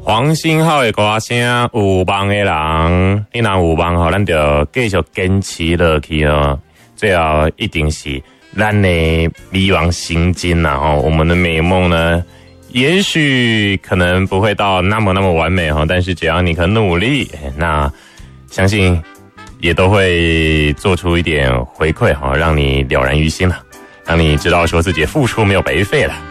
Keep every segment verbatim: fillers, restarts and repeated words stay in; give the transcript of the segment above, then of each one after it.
黄星浩的歌声，有梦的人，你若有梦吼，咱就继续坚持落去哦。最后一定是咱的美梦成真啦吼，我们的美梦呢，也许可能不会到那么那么完美哈，但是只要你肯努力，那相信也都会做出一点回馈哈，让你了然于心了，让你知道说自己付出没有白费了。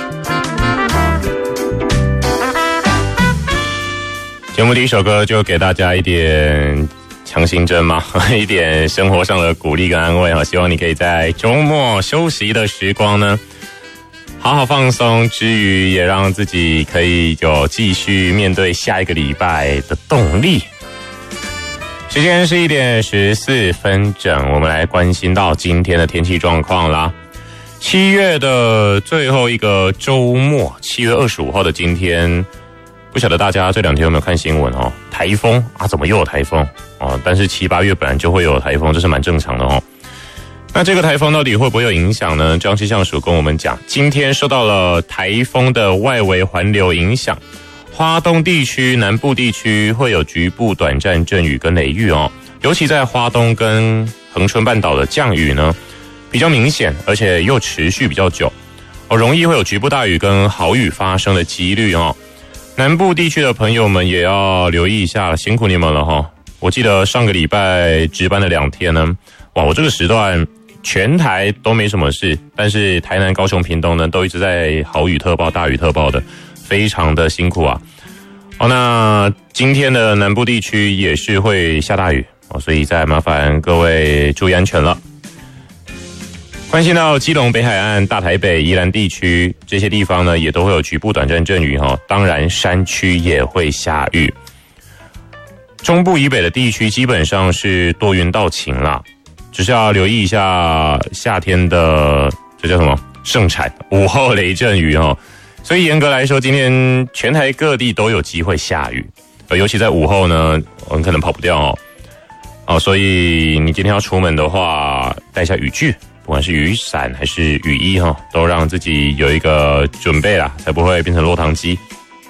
节目第一首歌就给大家一点强心针嘛，一点生活上的鼓励跟安慰哈，希望你可以在周末休息的时光呢，好好放松之余，也让自己可以有继续面对下一个礼拜的动力。时间是一点十四分整，我们来关心到今天的天气状况啦。七月的最后一个周末，七月二十五号的今天，不晓得大家这两天有没有看新闻哦？台风啊，怎么又有台风哦？但是七八月本来就会有台风，这是蛮正常的哦。那这个台风到底会不会有影响呢？中央气象署跟我们讲，今天受到了台风的外围环流影响，花东地区、南部地区会有局部短暂阵雨跟雷雨哦。尤其在花东跟恒春半岛的降雨呢，比较明显，而且又持续比较久哦，容易会有局部大雨跟豪雨发生的几率哦。南部地区的朋友们也要留意一下，辛苦你们了哈！我记得上个礼拜值班的两天呢，哇，我这个时段全台都没什么事，但是台南、高雄、屏东呢，都一直在豪雨特报、大雨特报的，非常的辛苦啊！哦，那今天的南部地区也是会下大雨哦，所以再麻烦各位注意安全了。关心到基隆北海岸、大台北、宜兰地区这些地方呢，也都会有局部短暂阵雨哈。当然，山区也会下雨。中部以北的地区基本上是多云到晴啦，只是要留意一下夏天的这叫什么盛产午后雷阵雨哈。所以严格来说，今天全台各地都有机会下雨，尤其在午后呢，我们可能跑不掉哦。哦，所以你今天要出门的话，带下雨具。不管是雨伞还是雨衣哈，都让自己有一个准备啦，才不会变成落汤鸡。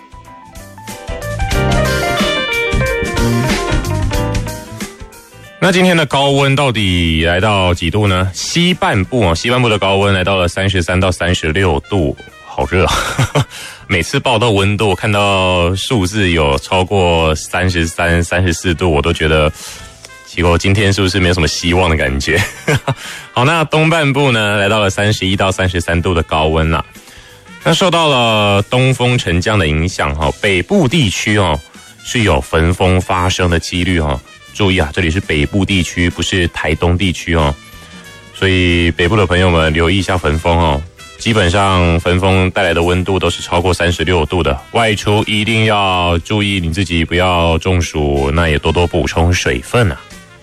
那今天的高温到底来到几度呢？西半部啊，西半部的高温来到了三十三到三十六度，好热啊！每次报到温度，看到数字有超过三十三、三十四度，我都觉得。结果今天是不是没有什么希望的感觉？好，那东半部呢，来到了三十一到三十三度的高温啦。那受到了东风沉降的影响哈，北部地区哦是有焚风发生的几率哈。注意啊，这里是北部地区，不是台东地区哦。所以北部的朋友们留意一下焚风哦。基本上焚风带来的温度都是超过三十六度的，外出一定要注意你自己不要中暑，那也多多补充水分啊。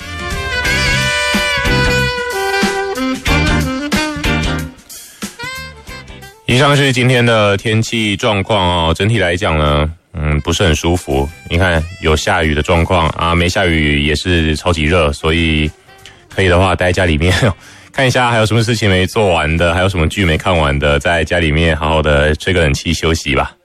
以上是今天的天气状况哦，整体来讲呢，嗯，不是很舒服。你看有下雨的状况啊，没下雨也是超级热，所以可以的话待在家里面看一下还有什么事情没做完的，还有什么剧没看完的，在家里面好好的吹个冷气休息吧。